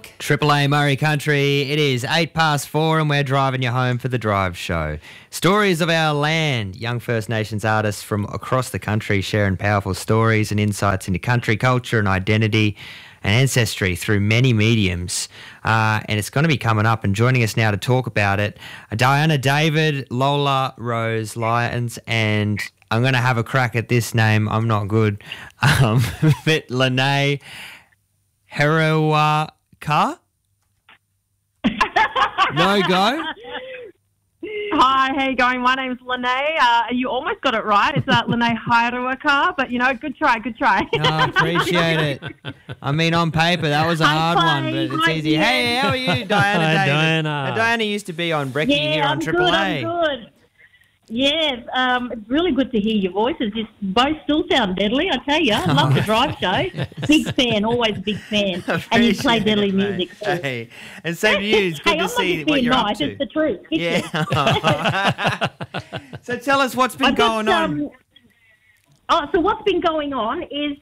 Nick. Triple A Murray Country. It is 4:08 and we're driving you home for the Drive Show. Stories of our land. Young First Nations artists from across the country sharing powerful stories and insights into country culture and identity and ancestry through many mediums. And it's going to be coming up, and joining us now to talk about it, Diana David, Lola Rose Lyons, and I'm going to have a crack at this name. I'm not good. But Lene Herawaka? No go? Hi, how you going? My name's Lene. You almost got it right. It's Lene Herawaka, but, good try. No, I appreciate it. I mean, on paper, that was a hard one, but it's easy. Hey, how are you, Diana Hi, David? Diana. Diana used to be on Brekkie here on Triple A. I'm good. Yes, it's really good to hear your voices. You both still sound deadly, I tell you. I love the Drive Show. Big fan, always a big fan. And you play deadly music too. Hey, and same to you. It's good to see what you're up to. It's the truth. Yeah. So tell us what's been going on. So what's been going on is,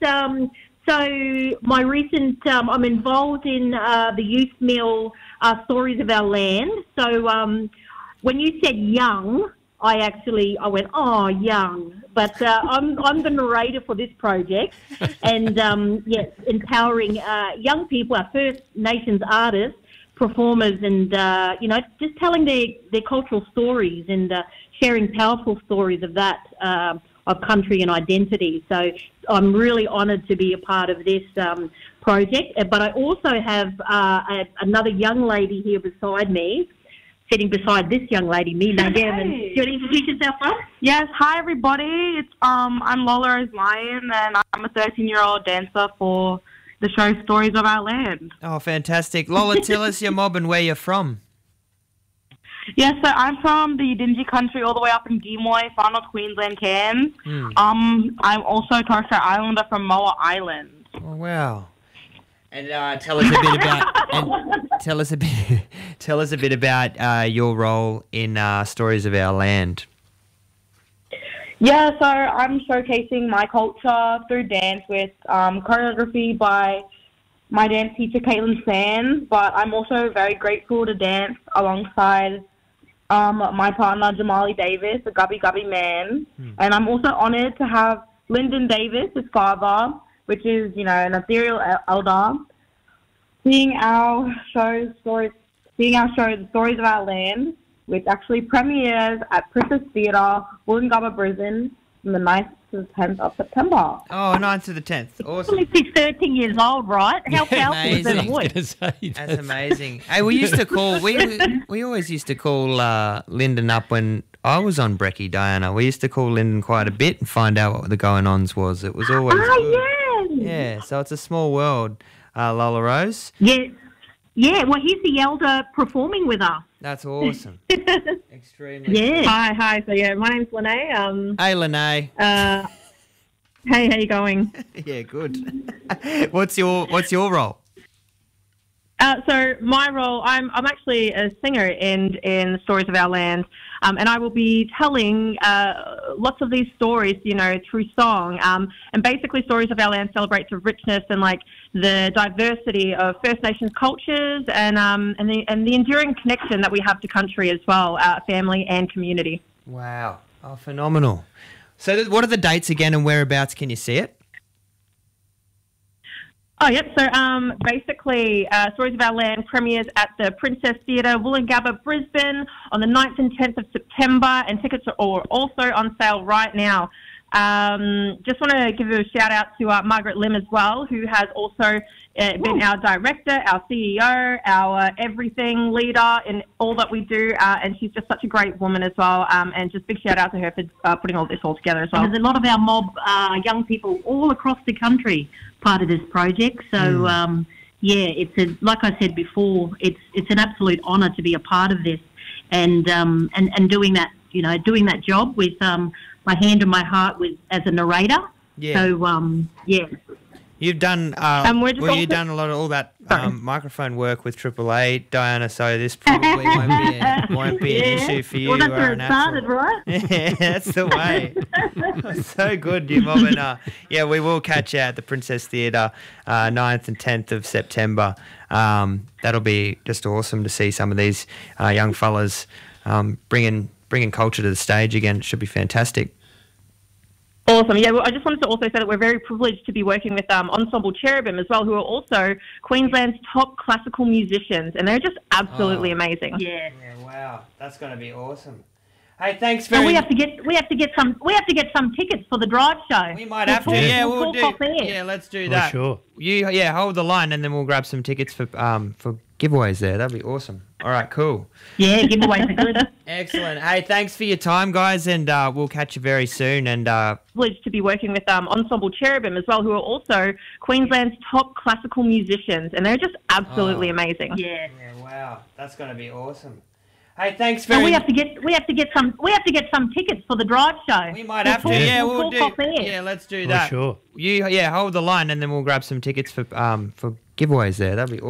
so my recent, I'm involved in the Youth Mill Stories of Our Land. So when you said young, I went, oh, young. But I'm the narrator for this project. And, yes, empowering young people, our First Nations artists, performers, and, just telling their cultural stories and sharing powerful stories of that, of country and identity. So I'm really honoured to be a part of this project. But I also have another young lady here beside me, sitting beside this young lady, Mina Gammon. Do you want to introduce yourself, Rob? Yes, hi everybody. It's I'm Lola Rose Lyons, and I'm a 13-year-old dancer for the show Stories of Our Land. Oh, fantastic. Lola, tell us your mob and where you're from. Yes, so I'm from the Yidinji country all the way up in Geemoy, far north Queensland, Cairns. I'm also a Torres Strait Islander from Moa Island. Oh, wow. And tell us a bit about tell us a bit about your role in Stories of Our Land. Yeah, so I'm showcasing my culture through dance with choreography by my dance teacher Caitlin Sands, but I'm also very grateful to dance alongside my partner Jamali Davis, the Gubby Gubby Man, and I'm also honoured to have Lyndon Davis, his father, which is, an ethereal elder, seeing our show, The Stories of Our Land, which actually premieres at Princess Theatre, Wollongabba, Brisbane, from the 9th to the 10th of September. Oh, 9th to the 10th. Awesome. Well, he's 13 years old, right? How powerful is that voice? That's amazing. Hey, we used to call, we always used to call Lyndon up when I was on Brekkie, Diana. We used to call Lyndon quite a bit and find out what the going-ons was. It was always good. Yeah, so it's a small world, Lola Rose. Yeah. Yeah, well, he's the elder performing with us. That's awesome. Extremely. Yeah. Hi. So, my name's Lene. Hey, Lene. Hey, how you going? Yeah, good. What's your role? So my role, I'm actually a singer in Stories of Our Land, and I will be telling lots of these stories, through song. And basically, Stories of Our Land celebrates the richness and the diversity of First Nations cultures and the enduring connection that we have to country as well, family and community. Wow! Oh, phenomenal. So, what are the dates again, and whereabouts can you see it? Oh, yep. So basically, Stories of Our Land premieres at the Princess Theatre, Wollongabba, Brisbane on the 9th and 10th of September, and tickets are also on sale right now. Just want to give a shout out to Margaret Lim as well, who has also been our director, our CEO, our everything leader in all that we do, and she's just such a great woman as well, and just big shout out to her for putting all this all together as well. There's a lot of our mob young people all across the country part of this project, so it's like I said before, it's an absolute honour to be a part of this, and doing that, doing that job with my hand and my heart as a narrator. Yeah. So You've done, we're just you've done a lot of all that microphone work with Triple Eight, Diana. So this probably won't be an issue for you. Well, that's where it started, right? Yeah, that's the way. So good, you Mob. And yeah, we will catch you at the Princess Theatre 9th and 10th of September. That'll be just awesome to see some of these young fellas bringing culture to the stage again. It should be fantastic. Awesome. Yeah, well, I just wanted to also say that we're very privileged to be working with Ensemble Cherubim as well, who are also Queensland's top classical musicians, and they're just absolutely amazing. Yeah. Yeah, wow, that's going to be awesome. Hey, thanks very And much. we have to get some tickets for the drive show. We might have to. Yeah, we'll do. talk off air. Yeah, let's do that. sure. You hold the line, and then we'll grab some tickets for giveaways there. That'd be awesome. All right, cool. Yeah, giveaways are good. Excellent. Hey, thanks for your time, guys, and we'll catch you very soon. And Privileged to be working with Ensemble Cherubim as well, who are also Queensland's top classical musicians, and they're just absolutely amazing. Yeah. yeah, wow, that's going to be awesome. Hey, thanks very And much. we have to get some tickets for the drive show. We might have to. Yeah, we'll do. talk off air. Yeah, let's do that. sure. You hold the line, and then we'll grab some tickets for giveaways there. That'd be awesome.